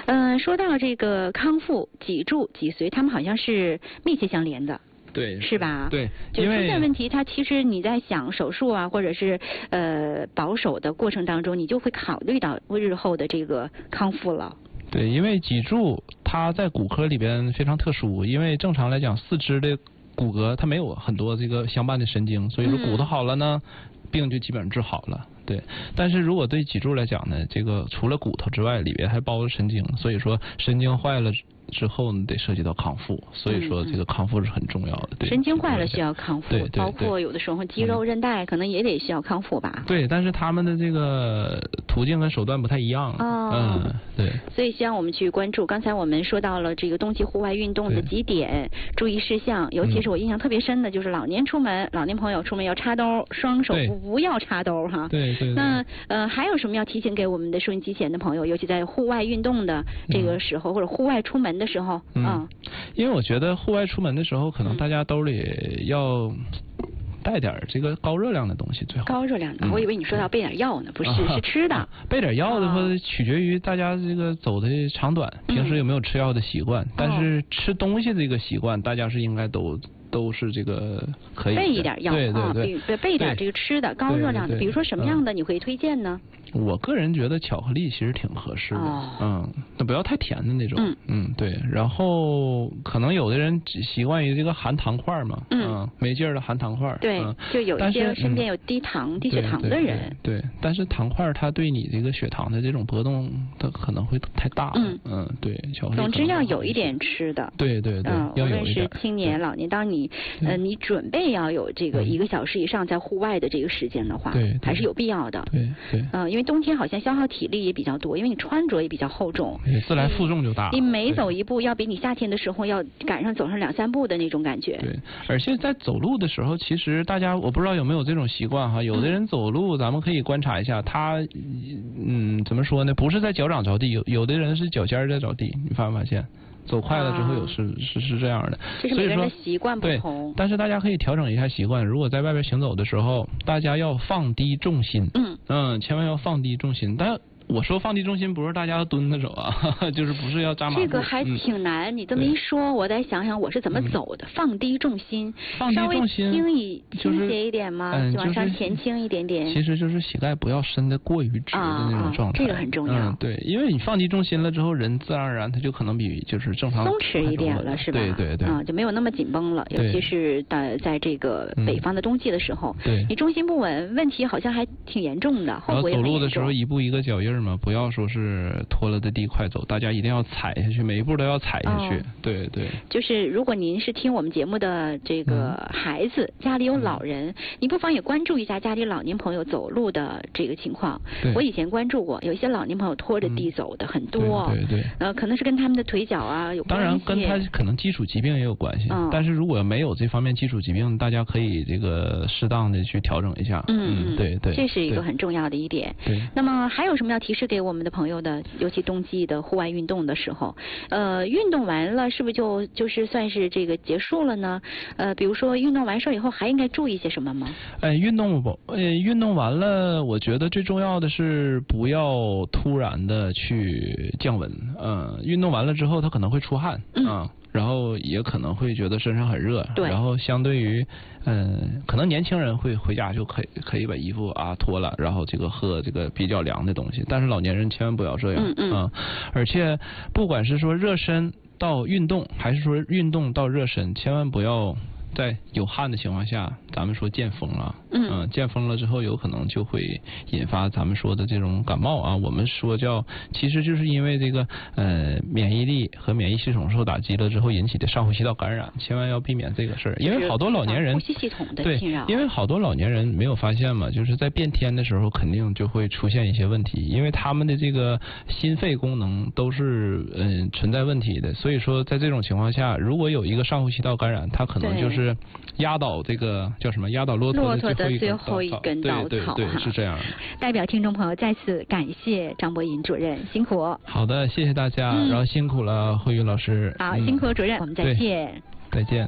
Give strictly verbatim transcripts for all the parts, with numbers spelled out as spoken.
嗯、呃，说到这个康复、脊柱、脊髓，他们好像是密切相连的。 对， 是吧？ 对， 就出现问题，它其实你在想手术啊，或者是呃保守的过程当中，你就会考虑到日后的这个康复了。 对，因为脊柱它在骨科里边非常特殊，因为正常来讲四肢的骨骼它没有很多这个相伴的神经，所以说骨头好了呢，嗯、病就基本上治好了。对，但是如果对脊柱来讲呢，这个除了骨头之外，里边还包着神经，所以说神经坏了之后呢，得涉及到康复，所以说这个康复是很重要的。对， 神经坏了需要康复， 对对对， 包括有的时候肌肉、韧带可能也得需要康复吧。 对，但是他们的这个途径跟手段不太一样。 哦， 嗯，对。 所以希望我们去关注。刚才我们说到了这个冬季户外运动的几点注意事项，尤其是我印象特别深的就是老年出门，嗯、老年朋友出门要插兜，双手不不要插兜哈。 对 对, 对。 那呃还有什么要提醒给我们的收音机前的朋友，尤其在户外运动的这个时候，嗯、或者户外出门的时候， 嗯，嗯因为我觉得户外出门的时候，可能大家兜里要带点这个高热量的东西最好。 高热量的，嗯、我以为你说要备点药呢，不是， 啊、 是吃的。 啊、备点药的话，取决于大家这个走的长短， 嗯、 平时有没有吃药的习惯。嗯、但是吃东西这个习惯，大家是应该都。都是这个可以备一点药， 对对对， 啊、备一点这个吃的高热量的， 对对对， 比如说什么样的你会推荐呢？ 我个人觉得巧克力其实挺合适的， 哦、 嗯，那不要太甜的那种， 嗯嗯，对。然后可能有的人习惯于这个含糖块嘛， 嗯， 嗯没劲儿的含糖块， 对， 嗯、 就有一些身边有低糖、嗯、低血糖的人， 对, 对, 对，但是糖块它对你这个血糖的这种波动，它可能会太大， 嗯嗯，对，巧克力。 总之要有一点吃的， 对对对， 嗯， 要有一点。 无论是青年、老年，当你呃你准备要有这个一个小时以上在户外的这个时间的话， 对， 还是有必要的， 对对， 嗯、呃，因为冬天好像消耗体力也比较多，因为你穿着也比较厚重， 自来负重就大， 你每走一步要比你夏天的时候要赶上走上两三步的那种感觉。 对，而且在走路的时候，其实大家我不知道有没有这种习惯哈，有的人走路咱们可以观察一下，他嗯怎么说呢？不是在脚掌着地，有有的人是脚尖在着地，你发没发现？走快了之后有是、啊、是是这样的， 这是每个人的习惯不同。 对，但是大家可以调整一下习惯。如果在外边行走的时候，大家要放低重心， 嗯嗯，千万要放低重心。但我说放低重心不是大家要蹲着走啊，呵呵就是不是要扎马步。 这个还挺难，嗯、你这么一说，我再想想我是怎么走的。嗯、放低重心， 放低重心， 稍微轻一就是倾斜一点吗？ 嗯， 就往上前倾一点点。 其实就是膝盖不要伸得过于直的那种状态， 啊啊、这个很重要。 嗯，对，因为你放低重心了之后，人自然而然他就可能比就是正常松弛一点了，是吧？ 对对对， 啊，就没有那么紧绷了。尤其是在在这个北方的冬季的时候， 对、嗯， 你重心不稳，问题好像还挺严重的，后果也很严重。 然后走路的时候一步一个脚印嘛，不要说是拖了的地快走，大家一定要踩下去，每一步都要踩下去。哦、对对。 就是如果您是听我们节目的这个孩子，嗯、家里有老人，嗯、你不妨也关注一下家里老年朋友走路的这个情况。我以前关注过，有一些老年朋友拖着地走的很多， 嗯、对对对， 呃，可能是跟他们的腿脚啊有关系。 当然跟他可能基础疾病也有关系，嗯、但是如果没有这方面基础疾病，大家可以这个适当的去调整一下。 嗯嗯，对对， 这是一个很重要的一点。 对。 那么还有什么要提示给我们的朋友的？尤其冬季的户外运动的时候，呃，运动完了是不是就就是算是这个结束了呢？呃，比如说运动完事以后还应该注意些什么吗？ 哎，运动不，呃，运动完了，我觉得最重要的是不要突然的去降温。嗯、呃，运动完了之后，他可能会出汗，嗯、呃，然后也可能会觉得身上很热， 对， 然后相对于，嗯、呃，可能年轻人会回家就可以可以把衣服啊脱了，然后这个喝这个比较凉的东西，但是老年人千万不要这样， 嗯嗯、 呃，而且不管是说热身到运动，还是说运动到热身，千万不要在有汗的情况下，咱们说见风啊， 嗯、 呃，见风了之后，有可能就会引发咱们说的这种感冒啊。我们说叫，其实就是因为这个呃免疫力和免疫系统受打击了之后引起的上呼吸道感染，千万要避免这个事儿。因为好多老年人呼吸系统的侵扰， 对，因为好多老年人没有发现嘛，就是在变天的时候肯定就会出现一些问题，因为他们的这个心肺功能都是嗯、呃、存在问题的，所以说在这种情况下，如果有一个上呼吸道感染，它可能就是是压倒这个叫什么？压倒骆驼的最后一根稻草。对对对，是这样的。 代表听众朋友再次感谢张博银主任，辛苦。 好的，谢谢大家，嗯、然后辛苦了慧云老师。 好，辛苦了主任，嗯、我们再见。 再见。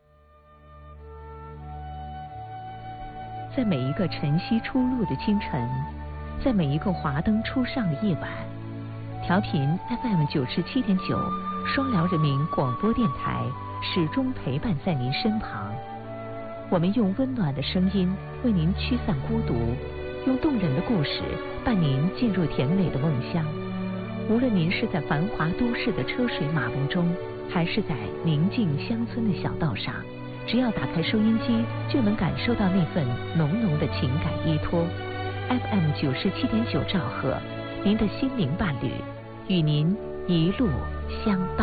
在每一个晨曦初露的清晨，在每一个华灯初上的夜晚， 调频 F M 九十七点九，双辽人民广播电台始终陪伴在您身旁。我们用温暖的声音为您驱散孤独，用动人的故事伴您进入甜美的梦乡。无论您是在繁华都市的车水马龙中，还是在宁静乡村的小道上，只要打开收音机，就能感受到那份浓浓的情感依托。F M 九十七点九兆赫，您的心灵伴侣，与您一路相伴。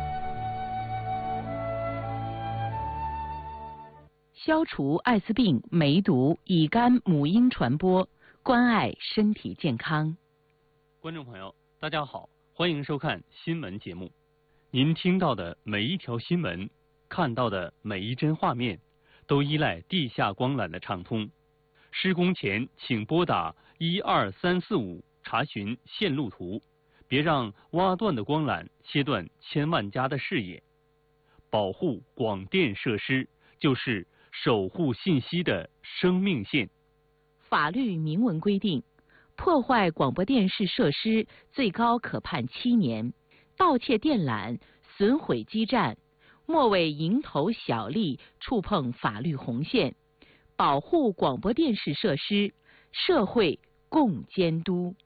消除艾滋病、梅毒、乙肝、母婴传播，关爱身体健康。 观众朋友，大家好，欢迎收看新闻节目。您听到的每一条新闻，看到的每一帧画面，都依赖地下光缆的畅通。施工前请拨打一二三四五查询线路图，别让挖断的光缆切断千万家的视野。保护广电设施就是守护信息的生命线。 法律明文规定，破坏广播电视设施最高可判七年，盗窃电缆、损毁基站，莫为蝇头小利触碰法律红线。保护广播电视设施，社会共监督。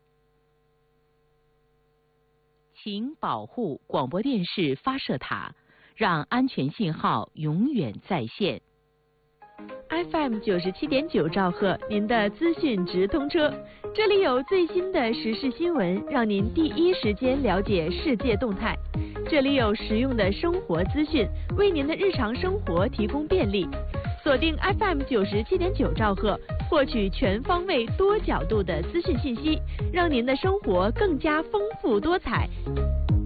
请保护广播电视发射塔，让安全信号永远在线。 F M 九十七点九兆赫，您的资讯直通车，这里有最新的时事新闻，让您第一时间了解世界动态。这里有实用的生活资讯，为您的日常生活提供便利。锁定 F M 九十七点九兆赫，获取全方位、多角度的资讯信息，让您的生活更加丰富多彩。